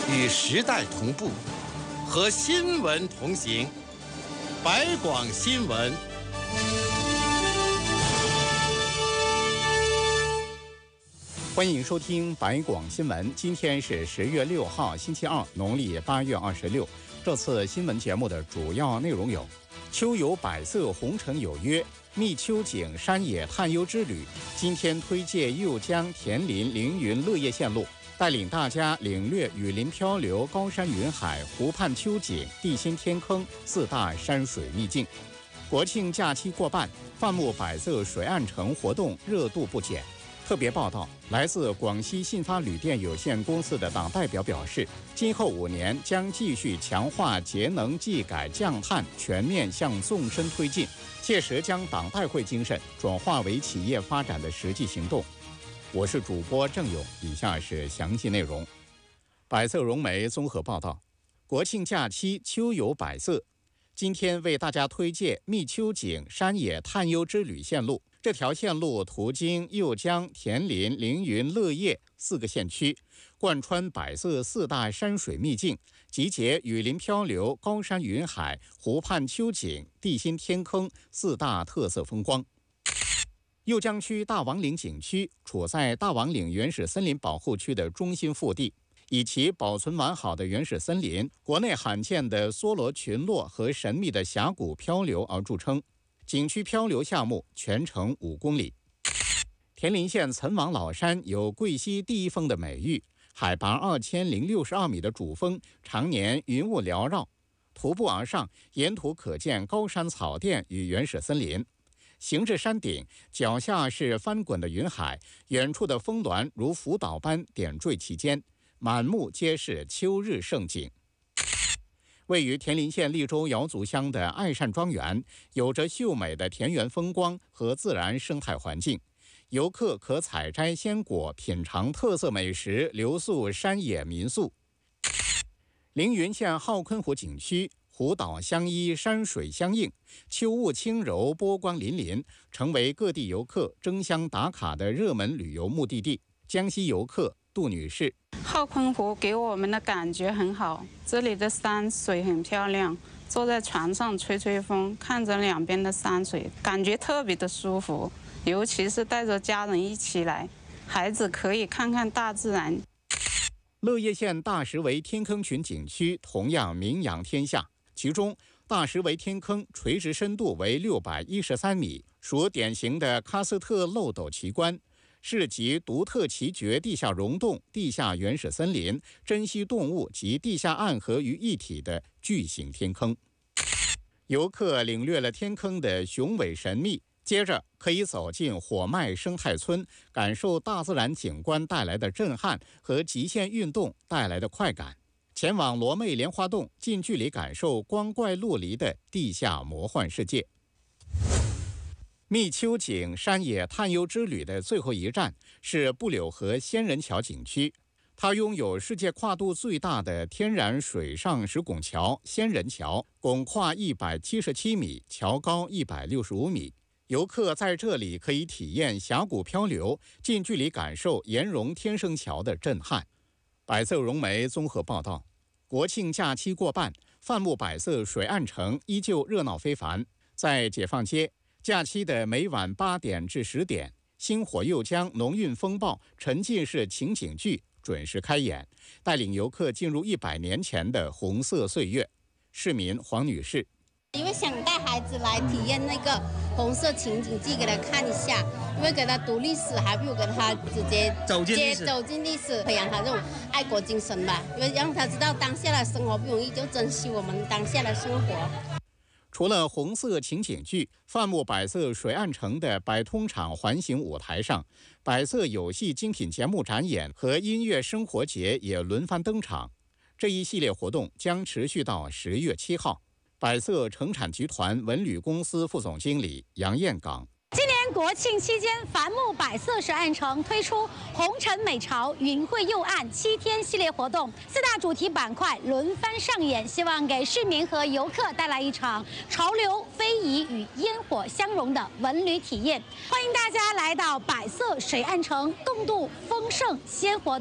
与时代同步，和新闻同行。百广新闻。 欢迎收听百广新闻。今天是10月6号，星期二，农历8月26。这次新闻节目的主要内容有：秋有百色，红尘有约；觅秋景，山野探幽之旅。今天推介右江、田林、凌云、乐业线路，带领大家领略雨林漂流、高山云海、湖畔秋景、地心天坑4大山水秘境。国庆假期过半，泛木百色水岸城活动热度不减。特别报道，来自广西信发旅店有限公司的党代表表示，今后5年将继续强化节能技改降碳，全面向纵深推进，切实将党代会精神转化为企业发展的实际行动。我是主播郑勇，以下是详细内容。百色融媒综合报道，国庆假期秋有百色，今天为大家推介觅秋景、山野探幽之旅线路。这条线路途经右江、田林、凌云、乐业4个县区，贯穿百色4大山水秘境，集结雨林漂流、高山云海、湖畔秋景、地心天坑4大特色风光。右江区大王岭景区处在大王岭原始森林保护区的中心腹地，以其保存完好的原始森林、国内罕见的梭罗群落和神秘的峡谷漂流而著称。景区漂流项目全程5公里。田林县岑王老山有贵溪第一峰的美誉，海拔2062米的主峰常年云雾缭绕，徒步而上，沿途可见高山草甸与原始森林。行至山顶，脚下是翻滚的云海，远处的峰峦如浮岛般点缀其间，满目皆是秋日盛景。位于田林县利州瑶族乡的爱善庄园，有着秀美的田园风光和自然生态环境，游客可采摘鲜果，品尝特色美食，留宿山野民宿。凌云县浩坤湖景区，湖岛相依，山水相映，秋雾轻柔，波光粼粼，成为各地游客争相打卡的热门旅游目的地。江西游客杜女士： 浩坤湖给我们的感觉很好，这里的山水很漂亮，坐在船上吹吹风，看着两边的山水，感觉特别的舒服。尤其是带着家人一起来，孩子可以看看大自然。 乐业县大石围天坑群景区同样名扬天下，其中大石围天坑垂直深度为613米，属典型的喀斯特漏斗奇观，是集独特奇绝地下溶洞、地下原始森林、珍稀动物及地下暗河于一体的巨型天坑。游客领略了天坑的雄伟神秘，接着可以走进火脉生态村，感受大自然景观带来的震撼和极限运动带来的快感，前往罗妹莲花洞，近距离感受光怪陆离的地下魔幻世界。觅秋景、山野探幽之旅的最后一站是布柳河仙人桥景区，它拥有世界跨度最大的天然水上石拱桥仙人桥，拱跨177米，桥高165米。游客在这里可以体验峡谷漂流，近距离感受岩溶天生桥的震撼。百色融媒综合报道，国庆假期过半，泛木百色水岸城依旧热闹非凡。在解放街，假期的每晚8点至10点，星火右江浓韵风暴沉浸式情景剧准时开演，带领游客进入100年前的红色岁月。市民黄女士： 因为想带孩子来体验那个红色情景剧给他看一下，因为给他读历史，还不如给他直接走进历史，培养他这种爱国精神吧。因为让他知道当下的生活不容易，就珍惜我们当下的生活。 除了红色情景剧，泛木百色水岸城的百通场环形舞台上，百色有戏精品节目展演和音乐生活节也轮番登场。这一系列活动将持续到10月7号。百色城产集团文旅公司副总经理杨彦岗： 今年国庆期间，繁木百色水岸城推出红尘美潮云绘右岸7天系列活动，4大主题板块轮番上演，希望给市民和游客带来一场潮流、非遗与烟火相融的文旅体验。欢迎大家来到百色水岸城，共度丰盛鲜活